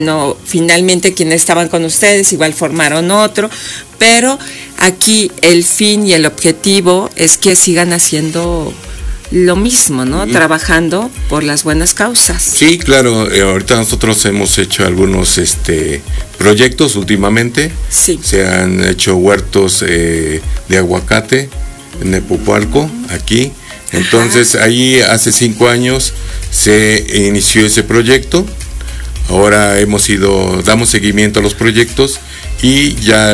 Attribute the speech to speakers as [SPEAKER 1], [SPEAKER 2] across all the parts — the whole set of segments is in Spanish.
[SPEAKER 1] No, finalmente quienes estaban con ustedes igual formaron otro, pero aquí el fin y el objetivo es que sigan haciendo lo mismo, ¿no? Trabajando por las buenas causas.
[SPEAKER 2] Sí, claro, ahorita nosotros hemos hecho algunos proyectos últimamente.
[SPEAKER 1] Sí.
[SPEAKER 2] Se han hecho huertos de aguacate en Nepopalco, aquí. Entonces, ahí hace 5 años se inició ese proyecto. Ahora damos seguimiento a los proyectos y ya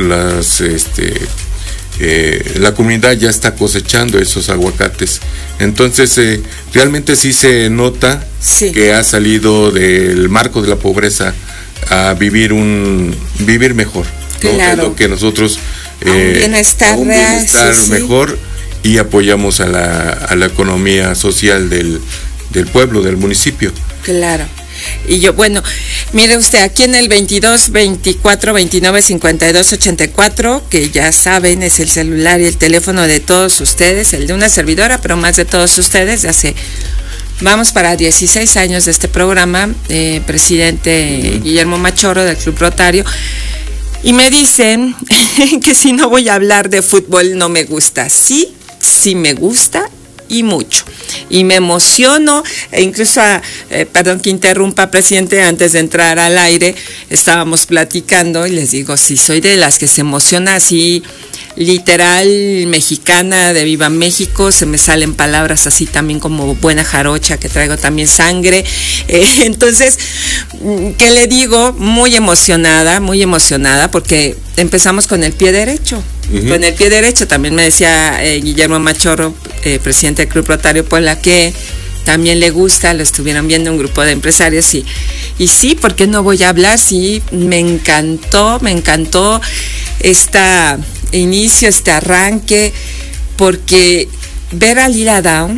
[SPEAKER 2] la comunidad ya está cosechando esos aguacates. Entonces, realmente sí se nota que ha salido del marco de la pobreza a vivir mejor, ¿no?
[SPEAKER 1] Claro.
[SPEAKER 2] Es lo que nosotros
[SPEAKER 1] un bienestar
[SPEAKER 2] mejor, y apoyamos a la economía social del pueblo, del municipio.
[SPEAKER 1] Claro. Y yo, bueno, mire usted, aquí en el 22 24 29 52 84, que ya saben, es el celular y el teléfono de todos ustedes, el de una servidora, pero más de todos ustedes. Vamos para 16 años de este programa, presidente Guillermo Machorro del Club Rotario, y me dicen que si no voy a hablar de fútbol no me gusta. Sí me gusta, y mucho, y me emociono, e incluso, perdón que interrumpa, presidente, antes de entrar al aire, estábamos platicando y les digo, sí, soy de las que se emociona así, literal, mexicana, de Viva México, se me salen palabras así también como buena jarocha, que traigo también sangre, entonces, ¿qué le digo? Muy emocionada, porque empezamos con el pie derecho. Con el pie derecho, también me decía Guillermo Machorro, presidente del Club Rotario Puebla, que también le gusta, lo estuvieron viendo un grupo de empresarios y sí, ¿por qué no voy a hablar? Sí, me encantó este arranque, porque ver a Lila Downs,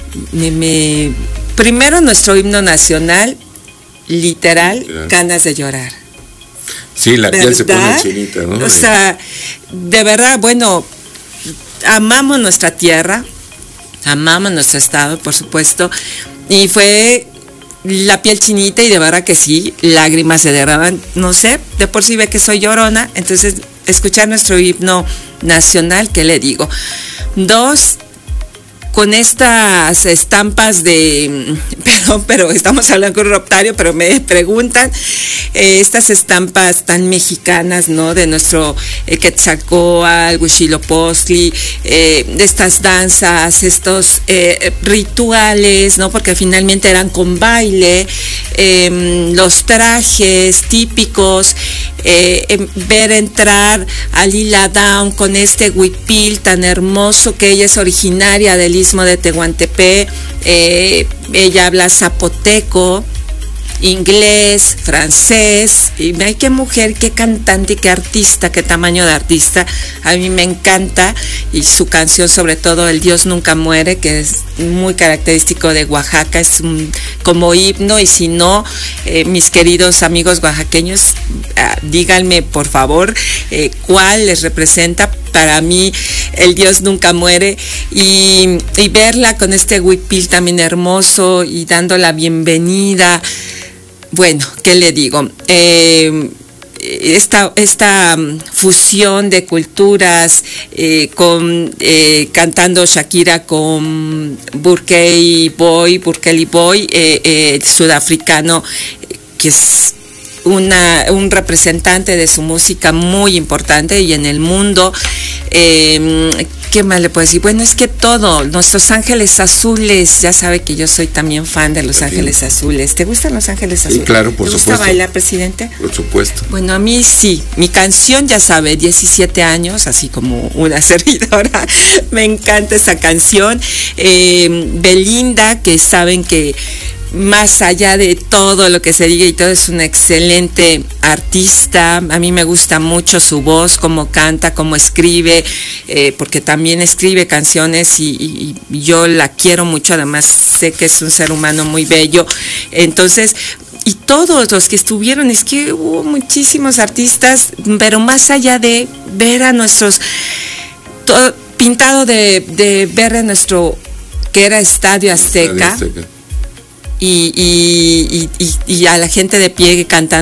[SPEAKER 1] primero nuestro himno nacional, literal, ganas de llorar.
[SPEAKER 2] Sí, la piel se pone chinita, ¿no?
[SPEAKER 1] O sea, de verdad, bueno, amamos nuestra tierra, amamos nuestro estado, por supuesto, y fue la piel chinita y de verdad que sí, lágrimas se derraman, no sé, de por sí ve que soy llorona, entonces escuchar nuestro himno nacional, ¿qué le digo? 2, con estas estampas de, pero estamos hablando de Rotario, pero me preguntan, estas estampas tan mexicanas, ¿no? De nuestro Quetzalcóatl, Huitzilopochtli, de estas danzas, estos rituales, ¿no? Porque finalmente eran con baile, los trajes típicos, ver entrar a Lila Downs con este huipil tan hermoso, que ella es originaria del Istmo de Tehuantepec, ella habla zapoteco, inglés, francés, y ay, qué mujer, qué cantante y qué artista, qué tamaño de artista. A mí me encanta, y su canción, sobre todo El Dios Nunca Muere, que es muy característico de Oaxaca, es como himno, y si no, mis queridos amigos oaxaqueños, díganme por favor cuál les representa. Para mí, El Dios Nunca Muere, y verla con este huipil también hermoso y dando la bienvenida. Bueno, ¿qué le digo? Esta fusión de culturas, cantando Shakira con Burkeli Boy, sudafricano, que es un representante de su música muy importante y en el mundo. ¿Qué más le puedo decir? Bueno, es que todo, nuestros Ángeles Azules, ya sabe que yo soy también fan de los Ángeles Azules. ¿Te gustan los Ángeles Azules?
[SPEAKER 2] Sí, claro, por supuesto.
[SPEAKER 1] ¿Te gusta bailar, presidente?
[SPEAKER 2] Por supuesto.
[SPEAKER 1] Bueno, a mí sí, mi canción, ya sabe, 17 años, así como una servidora, me encanta esa canción. Belinda, que saben que más allá de todo lo que se diga y todo, es una excelente artista. A mí me gusta mucho su voz, cómo canta, cómo escribe, porque también escribe canciones y yo la quiero mucho. Además, sé que es un ser humano muy bello. Entonces, y todos los que estuvieron, es que hubo muchísimos artistas, pero más allá de ver a nuestros, pintado de verde nuestro, que era Estadio Azteca. y a la gente de pie cantando